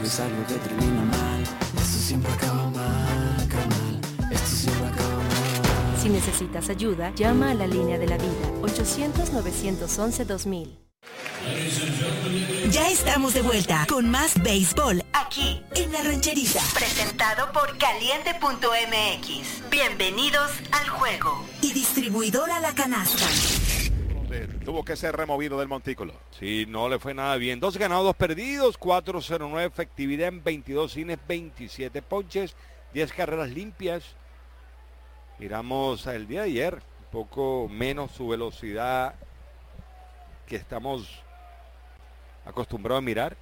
Es algo que termina mal, esto siempre acaba mal, carnal, esto siempre acaba mal. Si necesitas ayuda, llama a la línea de la vida, 800-911-2000. Ya estamos de vuelta con más béisbol aquí en La Rancherita. Presentado por Caliente.mx. Bienvenidos al juego. Y distribuidora La Canasta. Tuvo que ser removido del montículo. Sí, no le fue nada bien. 2 ganados, 2 perdidos, 4.09 efectividad en 22 innings, 27 ponches, 10 carreras limpias. Miramos el día de ayer, un poco menos su velocidad que estamos acostumbrados a mirar.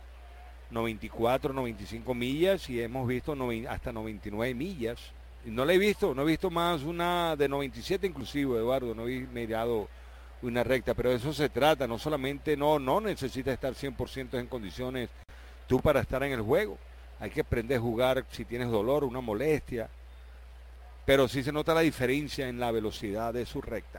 94, 95 millas y hemos visto hasta 99 millas. Y no he visto más una de 97 inclusive, Eduardo, no he mirado una recta, pero de eso se trata, no solamente, no necesitas estar 100% en condiciones tú para estar en el juego, hay que aprender a jugar si tienes dolor, una molestia, pero sí se nota la diferencia en la velocidad de su recta.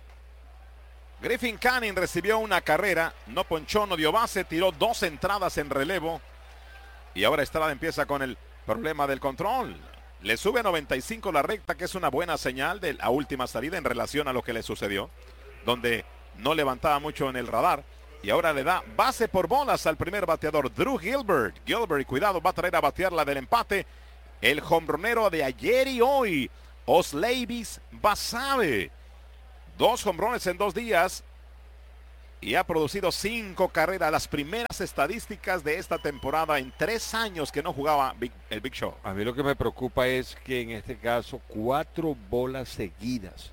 Griffin Canning recibió una carrera, no ponchó, no dio base, tiró 2 entradas en relevo y ahora Estrada empieza con el problema del control. Le sube 95 la recta, que es una buena señal de la última salida en relación a lo que le sucedió, donde no levantaba mucho en el radar, y ahora le da base por bolas al primer bateador, Drew Gilbert. Gilbert, cuidado, va a traer a batear la del empate, el hombronero de ayer y hoy, Osleivis Basabe. 2 hombrones en 2 días, y ha producido 5 carreras, las primeras estadísticas de esta temporada en 3 años que no jugaba el Big Show. A mí lo que me preocupa es que en este caso 4 bolas seguidas.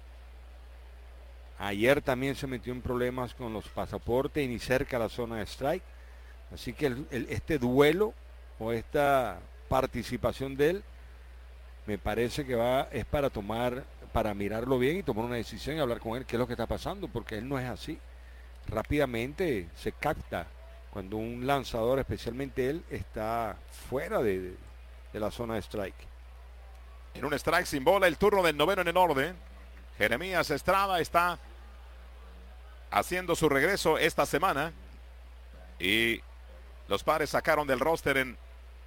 Ayer también se metió en problemas con los pasaportes y ni cerca a la zona de strike. Así que este duelo o esta participación de él me parece que es para mirarlo bien y tomar una decisión y hablar con él qué es lo que está pasando, porque él no es así. Rápidamente se capta cuando un lanzador, especialmente él, está fuera de la zona de strike. En un strike sin bola, el turno del noveno en el orden. Jeremías Estrada está haciendo su regreso esta semana y los Padres sacaron del roster en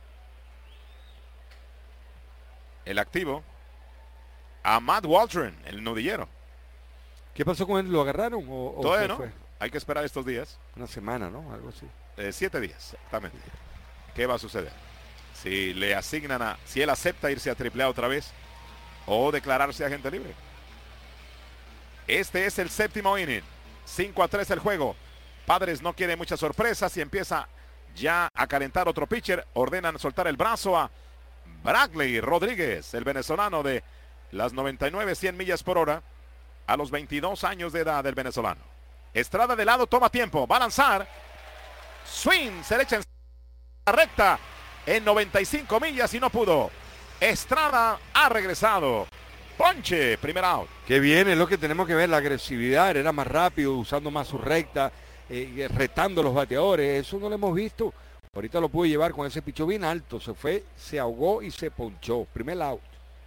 el activo a Matt Waldron, el nudillero. ¿Qué pasó con él? ¿Lo agarraron o todavía no? fue? Hay que esperar estos días. Una semana, ¿no? Algo así. 7 días, exactamente. ¿Qué va a suceder? Si le asignan si él acepta irse a AAA otra vez o declararse agente libre. Este es el 7º inning. 5-3 el juego. Padres no quiere muchas sorpresas y empieza ya a calentar otro pitcher. Ordenan soltar el brazo a Bradley Rodríguez, el venezolano de las 99-100 millas por hora, a los 22 años de edad del venezolano. Estrada de lado, toma tiempo, va a lanzar. Swing, se le echa en la recta en 95 millas y no pudo. Estrada ha regresado. Ponche, primer out. Qué bien, es lo que tenemos que ver, la agresividad, era más rápido, usando más su recta, retando a los bateadores, eso no lo hemos visto. Ahorita lo pudo llevar con ese pichó bien alto, se fue, se ahogó y se ponchó. Primer out.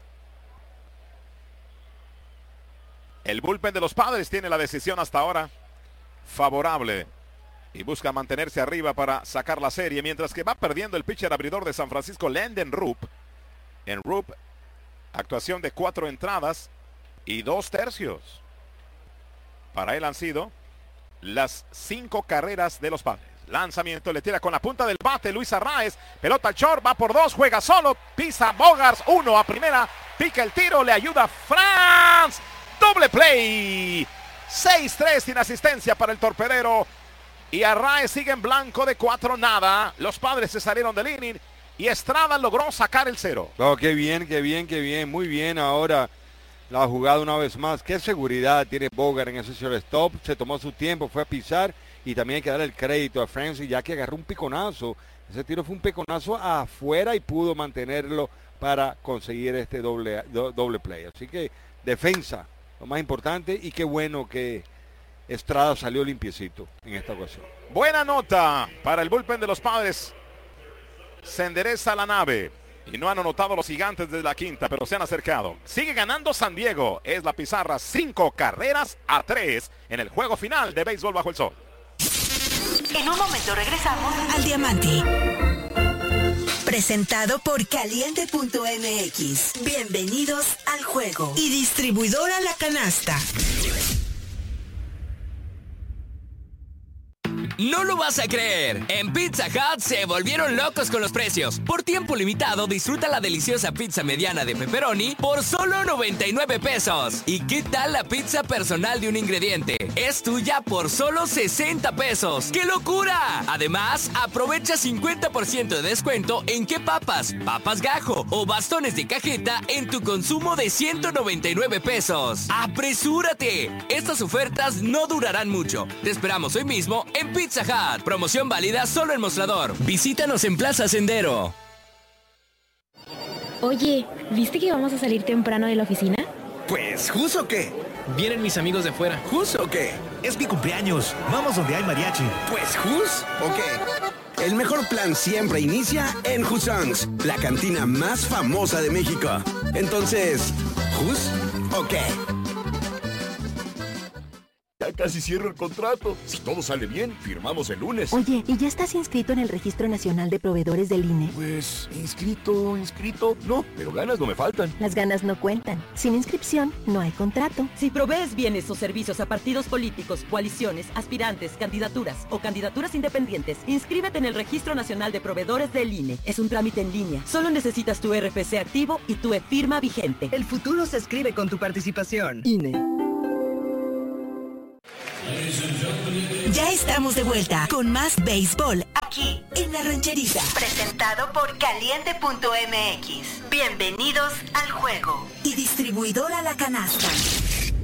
El bullpen de los Padres tiene la decisión hasta ahora favorable y busca mantenerse arriba para sacar la serie, mientras que va perdiendo el pitcher abridor de San Francisco, Landon Rupp. En Rupp, actuación de 4 entradas y 2 tercios. Para él han sido las 5 carreras de los Padres. Lanzamiento, le tira con la punta del bate Luis Arraez. Pelota al short, va por 2, juega solo, pisa Bogaerts, 1 a primera, pica el tiro, le ayuda Franz. Doble play. 6-3 sin asistencia para el torpedero. Y Arraez sigue en blanco de 4 nada. Los Padres se salieron del inning y Estrada logró sacar el 0. Oh, qué bien, qué bien, qué bien. Muy bien ahora la jugada una vez más. Qué seguridad tiene Bogaerts en ese shortstop. Se tomó su tiempo, fue a pisar. Y también hay que darle el crédito a Francis, ya que agarró un piconazo. Ese tiro fue un piconazo afuera y pudo mantenerlo para conseguir este doble play. Así que defensa, lo más importante. Y qué bueno que Estrada salió limpiecito en esta ocasión. Buena nota para el bullpen de los Padres. Se endereza la nave. Y no han anotado los Gigantes desde la quinta, pero se han acercado. Sigue ganando San Diego. Es la pizarra 5-3 en el juego final de Béisbol Bajo el Sol. En un momento regresamos al Diamante. Presentado por Caliente.mx. Bienvenidos al juego. Y distribuidora La Canasta. No lo vas a creer. En Pizza Hut se volvieron locos con los precios. Por tiempo limitado, disfruta la deliciosa pizza mediana de pepperoni por solo 99 pesos. ¿Y qué tal la pizza personal de un ingrediente? Es tuya por solo 60 pesos. ¡Qué locura! Además, aprovecha 50% de descuento en qué papas gajo o bastones de cajeta en tu consumo de 199 pesos. ¡Apresúrate! Estas ofertas no durarán mucho. Te esperamos hoy mismo en Pizza Hut. Promoción válida solo en Mostrador. Visítanos en Plaza Sendero. Oye, ¿viste que vamos a salir temprano de la oficina? Pues, ¿jus o qué? Vienen mis amigos de fuera. ¿Jus o qué? Es mi cumpleaños. Vamos donde hay mariachi. Pues, ¿jus o qué? El mejor plan siempre inicia en Husongs, la cantina más famosa de México. Entonces, ¿jus o qué? Ya casi cierro el contrato. Si todo sale bien, firmamos el lunes. Oye, ¿y ya estás inscrito en el Registro Nacional de Proveedores del INE? Pues, inscrito. No, pero ganas no me faltan. Las ganas no cuentan. Sin inscripción, no hay contrato. Si provees bienes o servicios a partidos políticos, coaliciones, aspirantes, candidaturas o candidaturas independientes, inscríbete en el Registro Nacional de Proveedores del INE. Es un trámite en línea. Solo necesitas tu RFC activo y tu e-firma vigente. El futuro se escribe con tu participación. INE. Ya estamos de vuelta con más béisbol aquí en La Rancherita. Presentado por Caliente.mx. Bienvenidos al juego. Y distribuidora La Canasta.